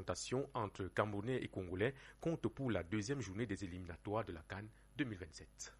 confrontation entre Camerounais et Congolais compte pour la deuxième journée des éliminatoires de la CAN 2027.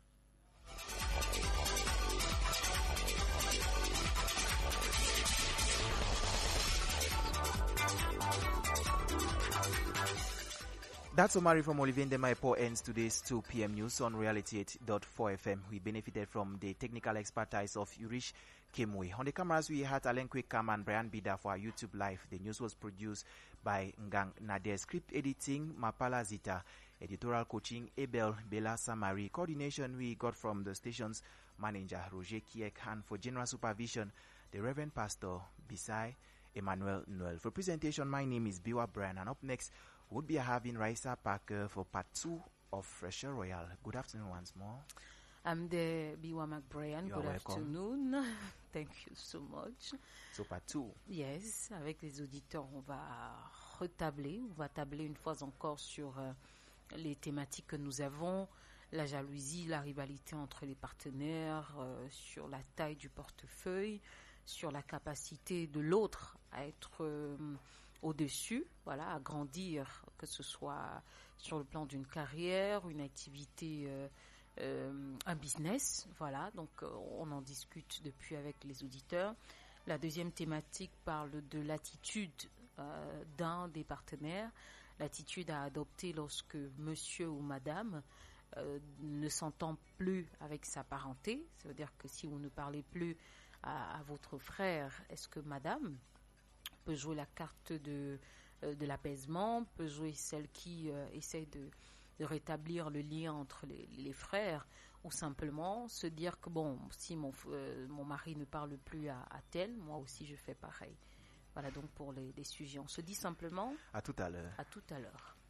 That summary from Olivier Ndemaipo ends today's 2 p.m. news on Reality 8.4 FM. We benefited from the technical expertise of Urish Kimwe. On the cameras, we had Alen Kwekam and Brian Bida for our YouTube Live. The news was produced by Ngang Nader. Script editing, Mapala Zita. Editorial coaching, Abel Bela Samari. Coordination, we got from the station's manager, Roger Kiek. And for general supervision, the Reverend Pastor Bisai Emmanuel Noel. For presentation, my name is Biwa Brian. And up next, we'll be having Raisa Parker for part 2 of Fresher Royal. Good afternoon once more. I'm the Biwa McBrian. Good afternoon. Thank you so much. So part 2. Yes, avec les auditeurs, on va retabler. On va tabler une fois encore sur les thématiques que nous avons. La jalousie, la rivalité entre les partenaires, sur la taille du portefeuille, sur la capacité de l'autre à être au-dessus, voilà, à grandir, que ce soit sur le plan d'une carrière, une activité, un business, voilà. Donc, on en discute depuis avec les auditeurs. La deuxième thématique parle de l'attitude d'un des partenaires, l'attitude à adopter lorsque monsieur ou madame ne s'entend plus avec sa parenté. Ça veut dire que si vous ne parlez plus à votre frère, est-ce que madame peut jouer la carte de l'apaisement, peut jouer celle qui essaie de rétablir le lien entre les frères, ou simplement se dire que bon, si mon mari ne parle plus à tel, moi aussi je fais pareil. Voilà donc pour les sujets. On se dit simplement à tout à l'heure. À tout à l'heure.